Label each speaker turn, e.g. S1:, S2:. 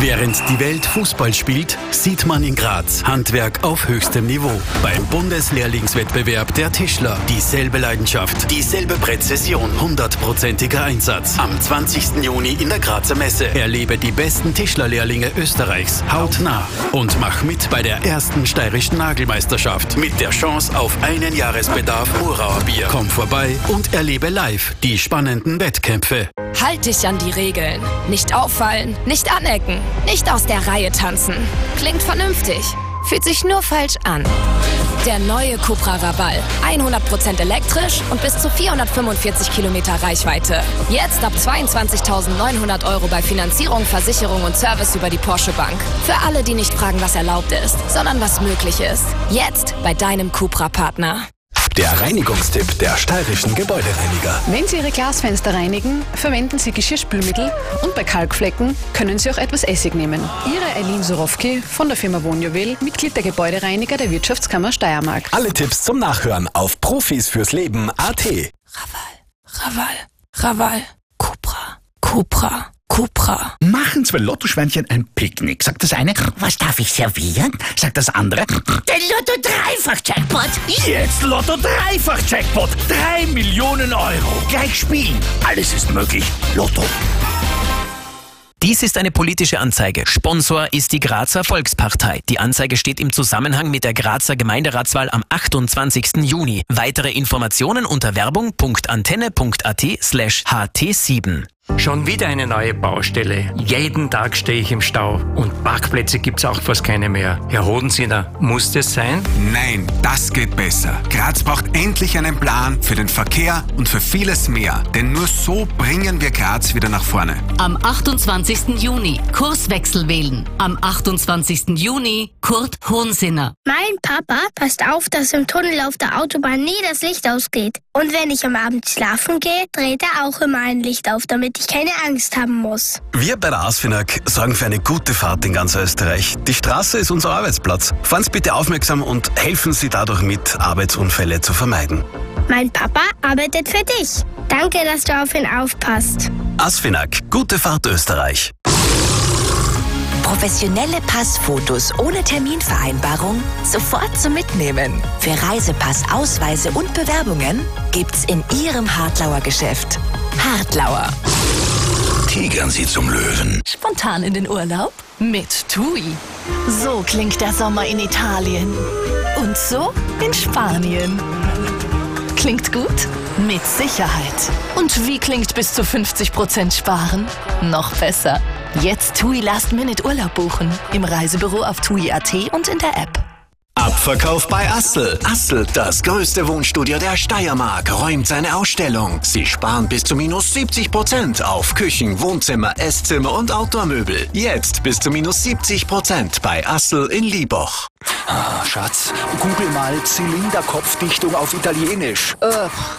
S1: Während die Welt Fußball spielt, sieht man in Graz Handwerk auf höchstem Niveau. Beim Bundeslehrlingswettbewerb der Tischler. Dieselbe Leidenschaft, dieselbe Präzision, 100%iger Einsatz. Am 20. Juni in der Grazer Messe. Erlebe die besten Tischlerlehrlinge Österreichs hautnah. Und mach mit bei der ersten steirischen Nagelmeisterschaft. Mit der Chance auf einen Jahresbedarf Murauer Bier. Komm vorbei und erlebe live die spannenden Wettkämpfe.
S2: Halt dich an die Regeln. Nicht auffallen, nicht anecken, nicht aus der Reihe tanzen. Klingt vernünftig, fühlt sich nur falsch an. Der neue Cupra Raval. 100% elektrisch und bis zu 445 Kilometer Reichweite. Jetzt ab 22.900 € bei Finanzierung, Versicherung und Service über die Porsche Bank. Für alle, die nicht fragen, was erlaubt ist, sondern was möglich ist. Jetzt bei deinem Cupra-Partner.
S1: Der Reinigungstipp der steirischen Gebäudereiniger.
S3: Wenn Sie Ihre Glasfenster reinigen, verwenden Sie Geschirrspülmittel und bei Kalkflecken können Sie auch etwas Essig nehmen. Ihre Eileen Sorowki von der Firma Wohnjuwel, Mitglied der Gebäudereiniger der Wirtschaftskammer Steiermark.
S1: Alle Tipps zum Nachhören auf profisfürsleben.at.
S2: Raval. Cupra.
S4: Machen zwei Lottoschweinchen ein Picknick. Sagt das eine, was darf ich servieren? Sagt das andere, der Lotto-Dreifach-Jackpot. Jetzt Lotto-Dreifach-Jackpot. 3 Millionen €. Gleich spielen. Alles ist möglich. Lotto.
S5: Dies ist eine politische Anzeige. Sponsor ist die Grazer Volkspartei. Die Anzeige steht im Zusammenhang mit der Grazer Gemeinderatswahl am 28. Juni. Weitere Informationen unter werbung.antenne.at/ht7.
S6: Schon wieder eine neue Baustelle. Jeden Tag stehe ich im Stau. Und Parkplätze gibt's auch fast keine mehr. Herr Hodensiener, muss das sein?
S7: Nein, das geht besser. Graz braucht endlich einen Plan für den Verkehr und für vieles mehr. Denn nur so bringen wir Graz wieder nach vorne.
S8: Am 28. Juni Kurswechsel wählen. Am 28. Juni Kurt Hohensinner.
S9: Mein Papa passt auf, dass im Tunnel auf der Autobahn nie das Licht ausgeht. Und wenn ich am Abend schlafen gehe, dreht er auch immer ein Licht auf, damit ich keine Angst haben muss.
S1: Wir bei der ASFINAG sorgen für eine gute Fahrt in ganz Österreich. Die Straße ist unser Arbeitsplatz. Fahren Sie bitte aufmerksam und helfen Sie dadurch mit, Arbeitsunfälle zu vermeiden.
S9: Mein Papa arbeitet für dich. Danke, dass du auf ihn aufpasst.
S1: ASFINAG, gute Fahrt Österreich.
S10: Professionelle Passfotos ohne Terminvereinbarung sofort zum Mitnehmen. Für Reisepass, Ausweise und Bewerbungen gibt's in Ihrem Hartlauer Geschäft. Hartlauer.
S4: Tigern Sie zum Löwen.
S11: Spontan in den Urlaub? Mit TUI. So klingt der Sommer in Italien. Und so in Spanien. Klingt gut? Mit Sicherheit. Und wie klingt bis zu 50% sparen? Noch besser. Jetzt TUI Last-Minute-Urlaub buchen. Im Reisebüro auf TUI.at und in der App.
S1: Abverkauf bei Assel. Assel, das größte Wohnstudio der Steiermark, räumt seine Ausstellung. Sie sparen bis zu minus 70% auf Küchen, Wohnzimmer, Esszimmer und Outdoor-Möbel. Jetzt bis zu minus 70% bei Assel in Lieboch.
S4: Schatz, google mal Zylinderkopfdichtung auf Italienisch.